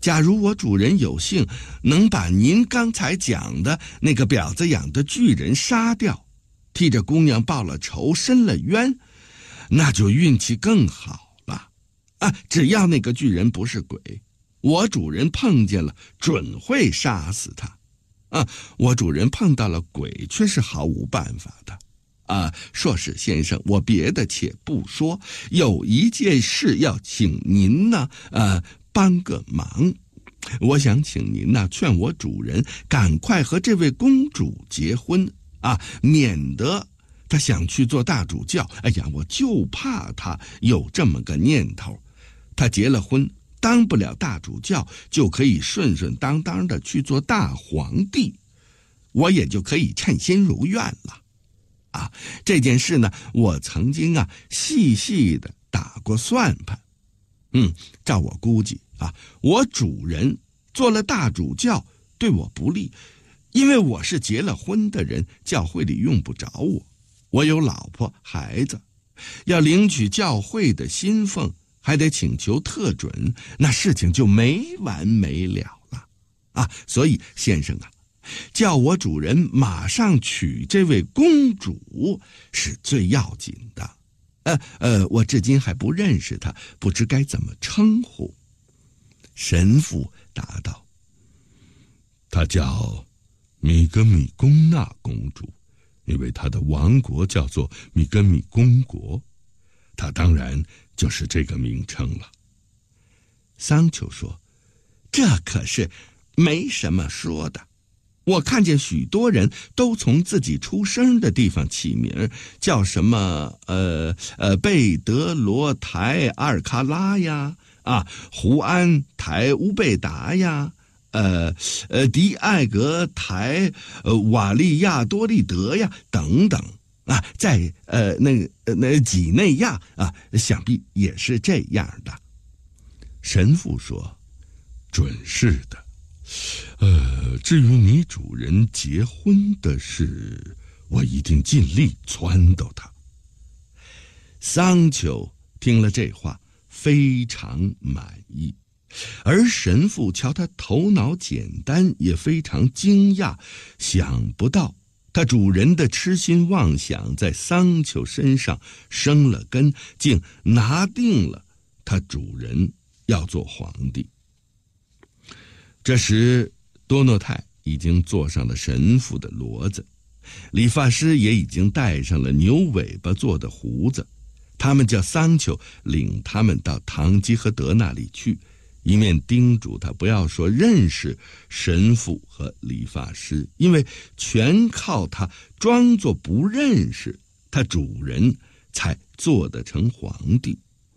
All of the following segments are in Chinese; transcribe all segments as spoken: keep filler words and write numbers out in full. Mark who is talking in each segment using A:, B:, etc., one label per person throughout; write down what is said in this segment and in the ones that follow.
A: 假如我主人有幸能把您刚才讲的那个婊子养的巨人杀掉，替这姑娘报了仇伸了冤，那就运气更好了啊！只要那个巨人不是鬼，我主人碰见了准会杀死他啊！我主人碰到了鬼却是毫无办法的啊！硕士先生，我别的且不说，有一件事要请您呢呃帮个忙。我想请您呢劝我主人赶快和这位公主结婚啊，免得他想去做大主教。哎呀，我就怕他有这么个念头，他结了婚当不了大主教，就可以顺顺当当的去做大皇帝，我也就可以称心如愿了啊。这件事呢，我曾经啊细细的打过算盘。嗯，照我估计啊，我主人做了大主教对我不利，因为我是结了婚的人，教会里用不着我，我有老婆孩子，要领取教会的薪俸还得请求特准，那事情就没完没了了啊！所以先生啊，叫我主人马上娶这位公主是最要紧的。呃呃，我至今还不认识她，不知该怎么称呼。神父答道：她叫米格米贡纳公主，因为她的王国叫做米格米公国，她当然就是这个名称了。桑丘说：这可是没什么说的，我看见许多人都从自己出生的地方起名，叫什么呃呃贝德罗台阿尔卡拉呀，啊胡安台乌贝达呀，呃呃迪艾格台呃瓦利亚多利德呀等等啊，在呃那那几内亚啊，想必也是这样的。神父说：准是的。呃，至于你主人结婚的事，我一定尽力撺掇他。桑丘听了这话非常满意，而神父瞧他头脑简单，也非常惊讶，想不到他主人的痴心妄想在桑丘身上生了根，竟拿定了他主人要做皇帝。这时多诺泰已经坐上了神父的骡子，理发师也已经戴上了牛尾巴做的胡子，他们叫桑丘领他们到唐吉诃德那里去，一面叮嘱他不要说认识神父和理发师，因为全靠他装作不认识他主人才做得成皇帝。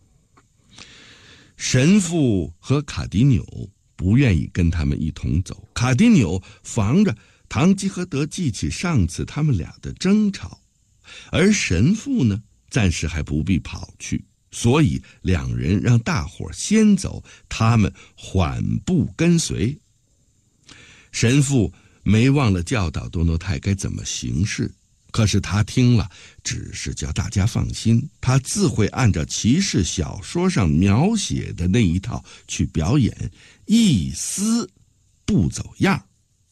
A: 神父和卡迪纽不愿意跟他们一同走，卡迪纽防着唐吉诃德记起上次他们俩的争吵，而神父呢，暂时还不必跑去，所以两人让大伙先走，他们缓步跟随。神父没忘了教导多诺泰该怎么行事，可是他听了只是叫大家放心，他自会按照骑士小说上描写的那一套去表演，一丝不走样。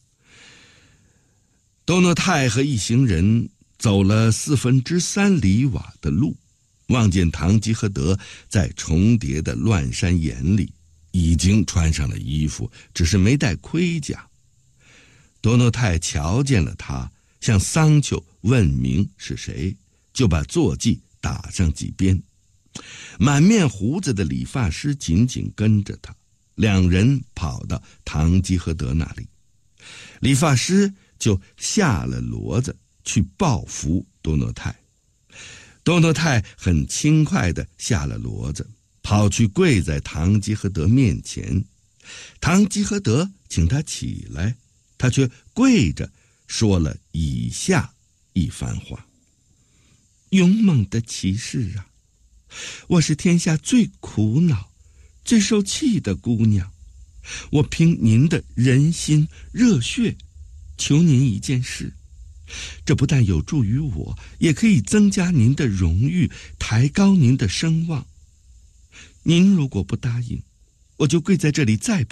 A: 多诺泰和一行人走了四分之三里瓦的路，望见唐吉诃德在重叠的乱山岩里已经穿上了衣服，只是没带盔甲。多诺泰瞧见了他，向桑丘问明是谁，就把坐骑打上几鞭。满面胡子的理发师紧紧跟着他，两人跑到唐吉诃德那里，理发师就下了骡子去报扶多诺泰。多诺泰很轻快地下了骡子，跑去跪在唐吉诃德面前。唐吉诃德请他起来，他却跪着说了以下一番话：勇猛的骑士啊，我是天下最苦恼最受气的姑娘，我凭您的人心热血求您一件事，这不但有助于我，也可以增加您的荣誉，抬高您的声望。您如果不答应，我就跪在这里再不